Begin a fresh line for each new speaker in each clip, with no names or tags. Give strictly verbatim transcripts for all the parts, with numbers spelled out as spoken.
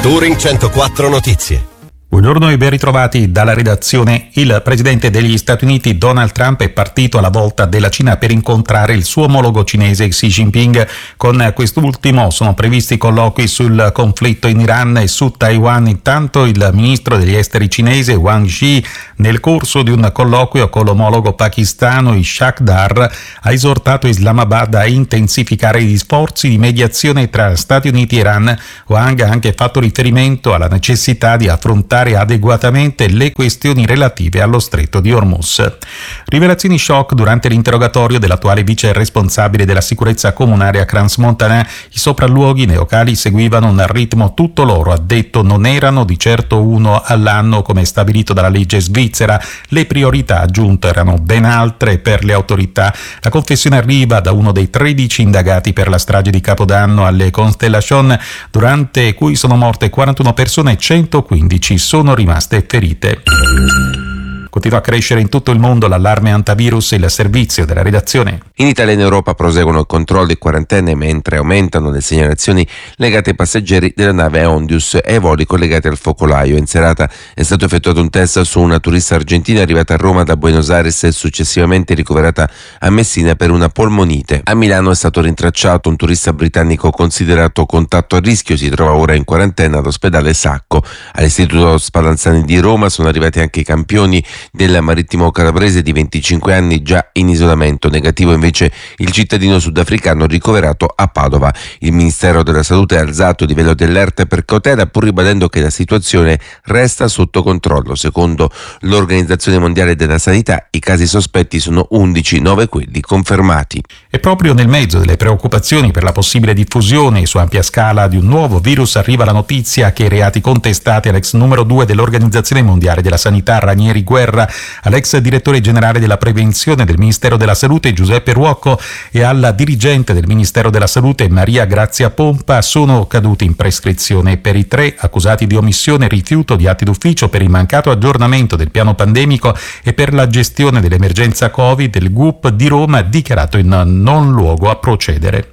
Touring centoquattro Notizie.
Buongiorno e ben ritrovati dalla redazione. Il presidente degli Stati Uniti Donald Trump è partito alla volta della Cina per incontrare il suo omologo cinese Xi Jinping. Con quest'ultimo sono previsti colloqui sul conflitto in Iran e su Taiwan. Intanto il ministro degli esteri cinese Wang Yi, nel corso di un colloquio con l'omologo pakistano Ishaq Dar, ha esortato Islamabad a intensificare gli sforzi di mediazione tra Stati Uniti e Iran. Wang ha anche fatto riferimento alla necessità di affrontare adeguatamente le questioni relative allo stretto di Hormuz. Rivelazioni shock durante l'interrogatorio dell'attuale vice responsabile della sicurezza comunale a Crans-Montana. I sopralluoghi nei locali seguivano un ritmo tutto loro, ha detto, non erano di certo uno all'anno come stabilito dalla legge svizzera. Le priorità, aggiunto, erano ben altre per le autorità. La confessione arriva da uno dei tredici indagati per la strage di Capodanno alle Constellation, durante cui sono morte quarantuno persone e centoquindici sono rimaste ferite. Continua a crescere in tutto il mondo l'allarme antivirus e il servizio della redazione.
In Italia e in Europa proseguono controlli e quarantene, mentre aumentano le segnalazioni legate ai passeggeri della nave Ondius e ai voli collegati al focolaio. In serata è stato effettuato un test su una turista argentina arrivata a Roma da Buenos Aires e successivamente ricoverata a Messina per una polmonite. A Milano è stato rintracciato un turista britannico considerato contatto a rischio, si trova ora in quarantena all'ospedale Sacco. All'Istituto Spallanzani di Roma sono arrivati anche i campioni del marittimo calabrese di venticinque anni già in isolamento. Negativo invece il cittadino sudafricano ricoverato a Padova. Il Ministero della Salute ha alzato il livello di allerta per cautela, pur ribadendo che la situazione resta sotto controllo. Secondo l'Organizzazione Mondiale della Sanità i casi sospetti sono undici, nove quelli confermati.
E proprio nel mezzo delle preoccupazioni per la possibile diffusione su ampia scala di un nuovo virus arriva la notizia che i reati contestati all'ex numero due dell'Organizzazione Mondiale della Sanità Ranieri Guerra, all'ex direttore generale della prevenzione del Ministero della Salute Giuseppe Ruocco e alla dirigente del Ministero della Salute Maria Grazia Pompa sono caduti in prescrizione. Per i tre accusati di omissione e rifiuto di atti d'ufficio per il mancato aggiornamento del piano pandemico e per la gestione dell'emergenza Covid, il G U P di Roma ha dichiarato in non luogo a procedere.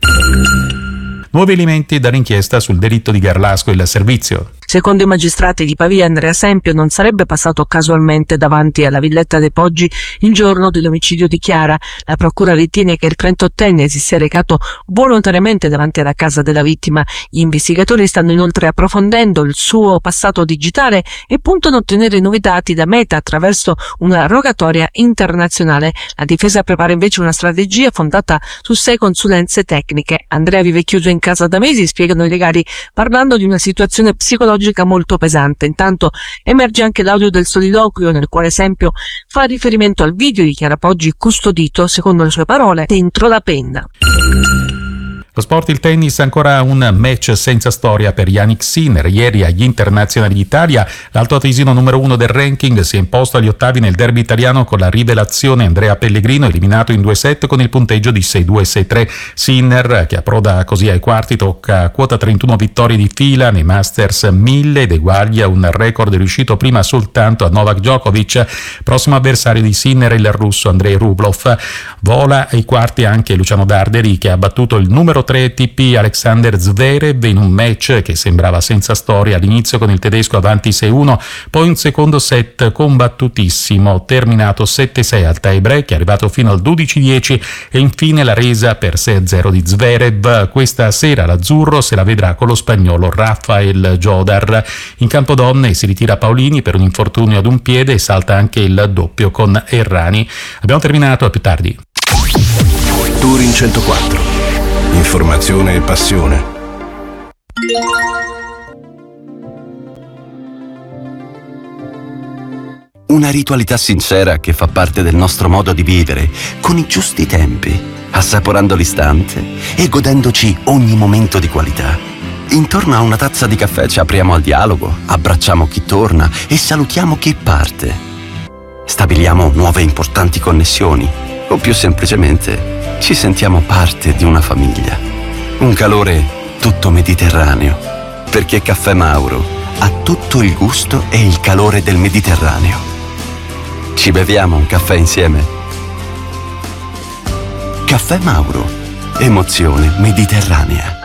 Nuovi elementi dall'inchiesta sul delitto di Garlasco e il servizio.
Secondo i magistrati di Pavia, Andrea Sempio non sarebbe passato casualmente davanti alla Villetta dei Poggi il giorno dell'omicidio di Chiara. La procura ritiene che il trentottenne si sia recato volontariamente davanti alla casa della vittima. Gli investigatori stanno inoltre approfondendo il suo passato digitale e puntano a ottenere nuovi dati da Meta attraverso una rogatoria internazionale. La difesa prepara invece una strategia fondata su sei consulenze tecniche. Andrea vive chiuso in casa da mesi, spiegano i legali, parlando di una situazione psicologica molto pesante. Intanto emerge anche l'audio del soliloquio nel quale Sempio fa riferimento al video di Chiara Poggi custodito, secondo le sue parole, dentro la penna.
Lo sport, il tennis, ancora un match senza storia per Jannik Sinner. Ieri agli internazionali d'Italia l'altoatesino numero uno del ranking si è imposto agli ottavi nel derby italiano con la rivelazione Andrea Pellegrino, eliminato in due set con il punteggio di sei due sei tre. Sinner, che approda così ai quarti, tocca quota trentuno vittorie di fila nei Masters mille ed eguaglia un record riuscito prima soltanto a Novak Djokovic. Prossimo avversario di Sinner il russo Andrei Rublev. Vola ai quarti anche Luciano Darderi, che ha battuto il numero tre A T P Alexander Zverev in un match che sembrava senza storia all'inizio, con il tedesco avanti sei uno, poi un secondo set combattutissimo terminato sette sei al tie break, è arrivato fino al dodici dieci e infine la resa per sei a zero di Zverev. Questa sera l'azzurro se la vedrà con lo spagnolo Rafael Jodar. In campo donne si ritira Paolini per un infortunio ad un piede e salta anche il doppio con Errani. Abbiamo terminato, a più tardi.
Touring centoquattro. Informazione e passione.
Una ritualità sincera che fa parte del nostro modo di vivere, con i giusti tempi, assaporando l'istante e godendoci ogni momento di qualità. Intorno a una tazza di caffè ci apriamo al dialogo, abbracciamo chi torna e salutiamo chi parte. Stabiliamo nuove importanti connessioni o più semplicemente ci sentiamo parte di una famiglia. Un calore tutto mediterraneo, perché Caffè Mauro ha tutto il gusto e il calore del Mediterraneo. Ci beviamo un caffè insieme? Caffè Mauro, emozione mediterranea.